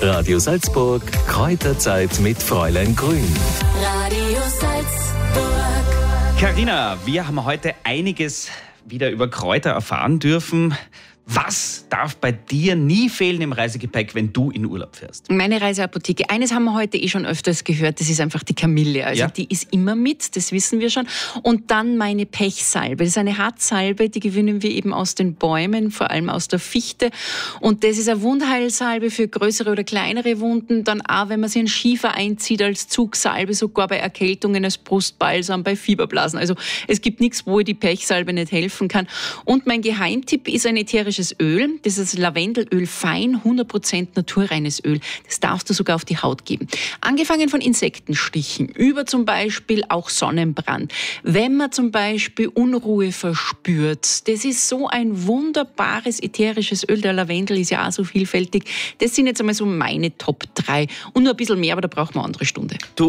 Radio Salzburg, Kräuterzeit mit Fräulein Grün. Radio Salzburg. Carina, wir haben heute einiges wieder über Kräuter erfahren dürfen. Was darf bei dir nie fehlen im Reisegepäck, wenn du in Urlaub fährst? Meine Reiseapotheke. Eines haben wir heute schon öfters gehört, das ist einfach die Kamille. Also die ist immer mit, das wissen wir schon. Und dann meine Pechsalbe. Das ist eine Hartsalbe, die gewinnen wir eben aus den Bäumen, vor allem aus der Fichte. Und das ist eine Wundheilsalbe für größere oder kleinere Wunden. Dann auch, wenn man sich einen Schiefer einzieht, als Zugsalbe, sogar bei Erkältungen, als Brustbalsam, bei Fieberblasen. Also es gibt nichts, wo die Pechsalbe nicht helfen kann. Und mein Geheimtipp ist ein ätherisches Öl. Das ist Lavendelöl, fein, 100% naturreines Öl. Das darfst du sogar auf die Haut geben. Angefangen von Insektenstichen, über zum Beispiel auch Sonnenbrand. Wenn man zum Beispiel Unruhe verspürt, das ist so ein wunderbares ätherisches Öl. Der Lavendel ist ja auch so vielfältig. Das sind jetzt einmal so meine Top 3. Und nur ein bisschen mehr, aber da braucht man eine andere Stunde. Du,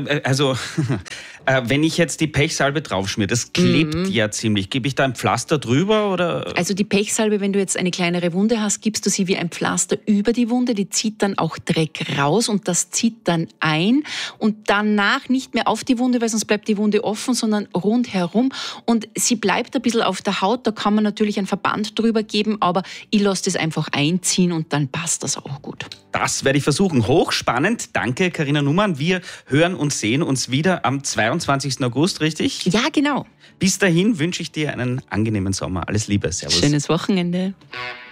wenn ich jetzt die Pechsalbe draufschmiere, das klebt ja ziemlich. Gebe ich da ein Pflaster drüber, oder? Also die Pechsalbe, wenn du jetzt eine kleinere Wunde hast, gibst du sie wie ein Pflaster über die Wunde. Die zieht dann auch Dreck raus und das zieht dann ein. Und danach nicht mehr auf die Wunde, weil sonst bleibt die Wunde offen, sondern rundherum. Und sie bleibt ein bisschen auf der Haut. Da kann man natürlich einen Verband drüber geben, aber ich lasse das einfach einziehen und dann passt das auch gut. Das werde ich versuchen. Hochspannend. Danke, Carina Numann. Wir hören und sehen uns wieder am 22. August, richtig? Ja, genau. Bis dahin wünsche ich dir einen angenehmen Sommer. Alles Liebe. Servus. Schönes Wochenende.